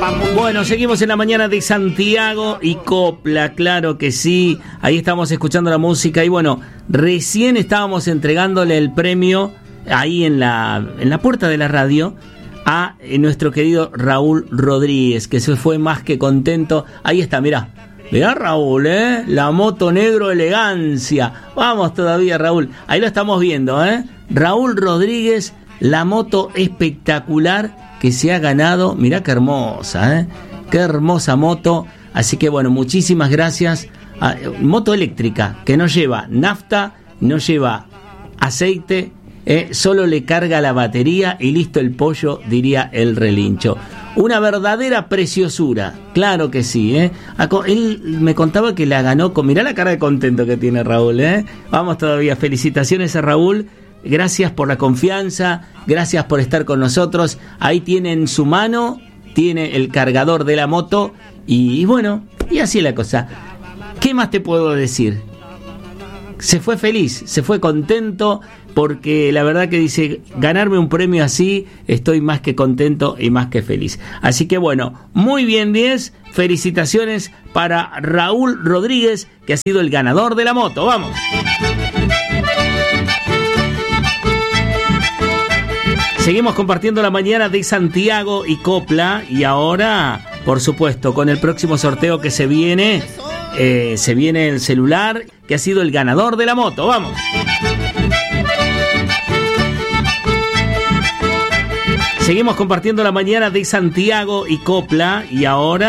Bueno, seguimos en la mañana de Santiago y Copla, claro que sí. Ahí estamos escuchando la música y bueno, recién estábamos entregándole el premio ahí en la puerta de la radio a nuestro querido Raúl Rodríguez, que se fue más que contento. Ahí está, mirá Raúl, la moto negro elegancia. Vamos todavía, Raúl. Ahí lo estamos viendo, Raúl Rodríguez, la moto espectacular que se ha ganado. Mirá qué hermosa, qué hermosa moto. Así que bueno, muchísimas gracias. Moto eléctrica que no lleva nafta, no lleva aceite, solo le carga la batería y listo el pollo, diría el relincho. Una verdadera preciosura, claro que sí, Él me contaba que la ganó con... Mirá la cara de contento que tiene Raúl, Vamos todavía, felicitaciones a Raúl. Gracias por la confianza, gracias por estar con nosotros. Ahí tiene en su mano, tiene el cargador de la moto y bueno, y así es la cosa. ¿Qué más te puedo decir? Se fue feliz, se fue contento, porque la verdad que dice, ganarme un premio así, estoy más que contento y más que feliz. Así que bueno, muy bien 10, felicitaciones para Raúl Rodríguez, que ha sido el ganador de la moto. ¡Vamos! Seguimos compartiendo la mañana de Santiago y Copla y ahora, por supuesto, con el próximo sorteo que se viene el celular que ha sido el ganador de la moto. ¡Vamos! Seguimos compartiendo la mañana de Santiago y Copla y ahora